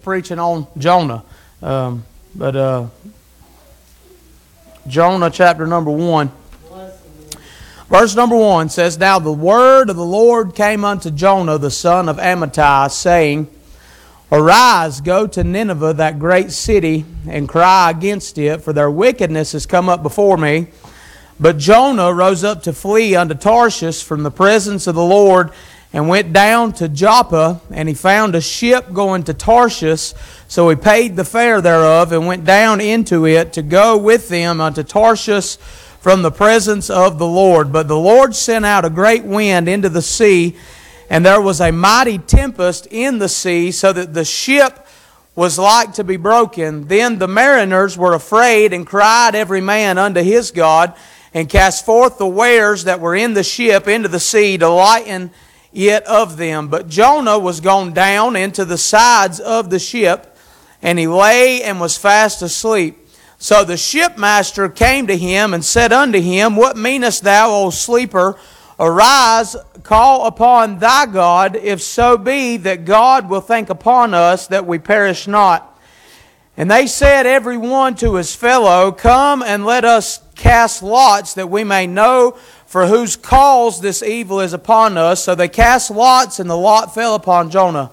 preaching on Jonah. Jonah chapter number 1. Verse number 1 says, Now the word of the Lord came unto Jonah, the son of Amittai, saying, Arise, go to Nineveh, that great city, and cry against it, for their wickedness has come up before me. But Jonah rose up to flee unto Tarshish from the presence of the Lord, and went down to Joppa, and he found a ship going to Tarshish. So he paid the fare thereof, and went down into it to go with them unto Tarshish from the presence of the Lord. But the Lord sent out a great wind into the sea, and there was a mighty tempest in the sea, so that the ship was like to be broken. Then the mariners were afraid, and cried every man unto his God, and cast forth the wares that were in the ship into the sea to lighten it of them. But Jonah was gone down into the sides of the ship, and he lay and was fast asleep. So the shipmaster came to him and said unto him, What meanest thou, O sleeper? Arise, call upon thy God, if so be that God will think upon us that we perish not. And they said every one to his fellow, Come and let us cast lots, that we may know for whose cause this evil is upon us. So they cast lots, and the lot fell upon Jonah.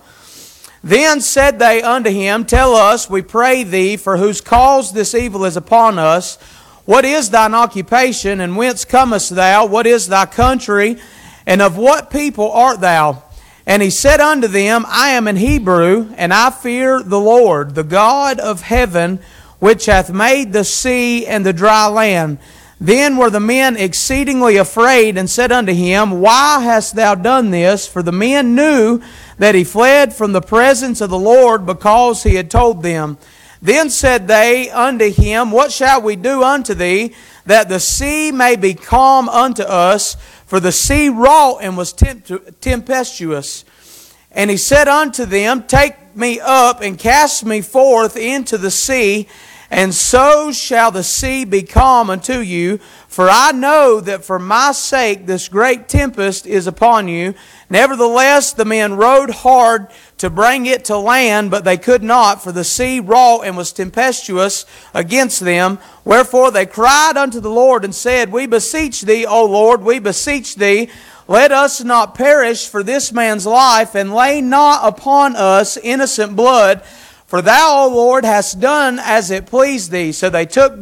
Then said they unto him, Tell us, we pray thee, for whose cause this evil is upon us. What is thine occupation, and whence comest thou? What is thy country, and of what people art thou? And he said unto them, I am an Hebrew, and I fear the Lord, the God of heaven, which hath made the sea and the dry land. Then were the men exceedingly afraid, and said unto him, Why hast thou done this? For the men knew that he fled from the presence of the Lord, because he had told them. Then said they unto him, What shall we do unto thee, that the sea may be calm unto us? For the sea wrought and was tempestuous. And he said unto them, Take me up and cast me forth into the sea, and so shall the sea be calm unto you. For I know that for my sake this great tempest is upon you. Nevertheless the men rowed hard to bring it to land, but they could not, for the sea wrought and was tempestuous against them. Wherefore they cried unto the Lord and said, We beseech thee, O Lord, we beseech thee, let us not perish for this man's life, and lay not upon us innocent blood. For thou, O Lord, hast done as it pleased thee. So they took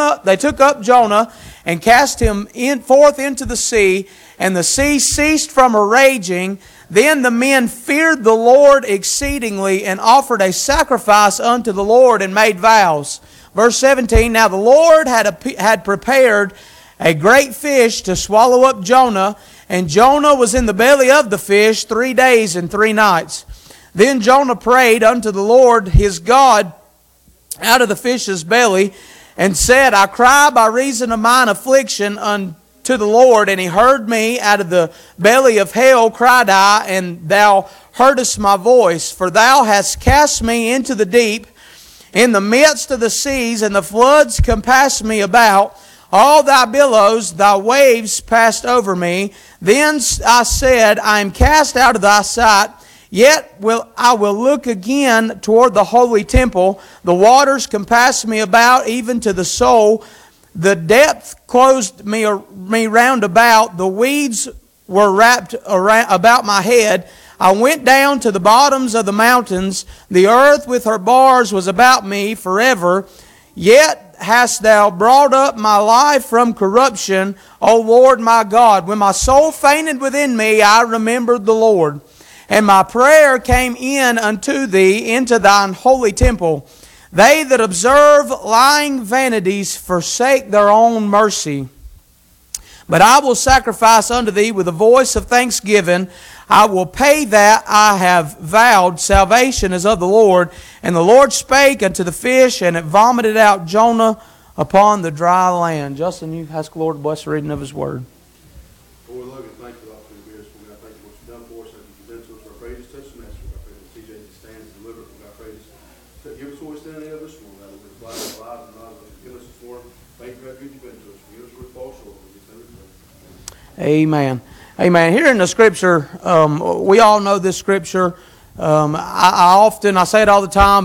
up Jonah and cast him forth into the sea, and the sea ceased from her raging. Then the men feared the Lord exceedingly, and offered a sacrifice unto the Lord, and made vows. Verse 17, Now the Lord had prepared a great fish to swallow up Jonah, and Jonah was in the belly of the fish 3 days and 3 nights. Then Jonah prayed unto the Lord his God out of the fish's belly, and said, I cry by reason of mine affliction unto the Lord. And he heard me. Out of the belly of hell cried I, and thou heardest my voice. For thou hast cast me into the deep, in the midst of the seas, and the floods compassed me about. All thy billows, thy waves passed over me. Then I said, I am cast out of thy sight. Yet I will look again toward the holy temple. The waters compassed me about, even to the soul. The depth closed me round about. The weeds were wrapped about my head. I went down to the bottoms of the mountains. The earth with her bars was about me forever. Yet hast thou brought up my life from corruption, O Lord my God. When my soul fainted within me, I remembered the Lord. And my prayer came in unto thee into thine holy temple. They that observe lying vanities forsake their own mercy. But I will sacrifice unto thee with a voice of thanksgiving. I will pay that I have vowed. Salvation is of the Lord. And the Lord spake unto the fish, and it vomited out Jonah upon the dry land. Justin, you ask the Lord to bless the reading of His Word. Lord, love you. Thank you, Lord, for the beers. I thank you for what you've done for us. You've done to us. I pray this touch the message. I pray that TJ stand and deliver it. I pray this. Give us what we stand in the other this morning. That we apply our lives and not give us this morning. Thank you for how good you've been to us. Give us where we fall short. Amen. Amen. Here in the Scripture, we all know this Scripture. I say it all the time.